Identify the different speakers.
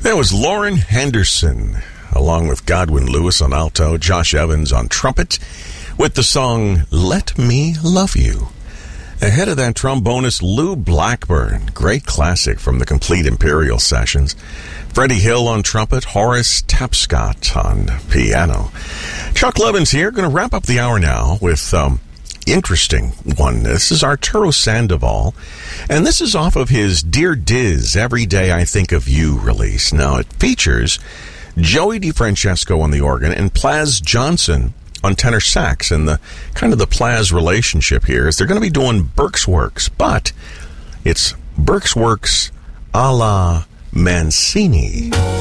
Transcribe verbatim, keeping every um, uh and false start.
Speaker 1: That was Lauren Henderson, along with Godwin Lewis on alto, Josh Evans on trumpet, with the song Let Me Love You. Ahead of that trombonist, Lou Blackburn, great classic from the Complete Imperial Sessions. Freddie Hill on trumpet, Horace Tapscott on piano. Chuck Levins here, going to wrap up the hour now with um, interesting one. This is Arturo Sandoval, and this is off of his Dear Diz, Every Day I Think of You release. Now, it features Joey DeFrancesco on the organ and Plaz Johnson on tenor sax, and the kind of the Plaz relationship here is they're going to be doing Berk's Works, but it's Berk's Works a la Mancini.